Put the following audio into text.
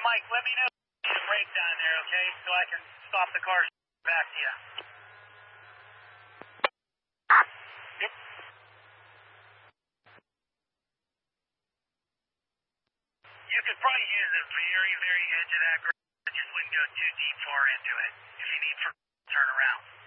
Mike, let me know if you need a breakdown there, okay? So I can stop the car back to you. Yep. You could probably use the very, very edge of that garage. I just wouldn't go too deep far into it. If you need for turn around.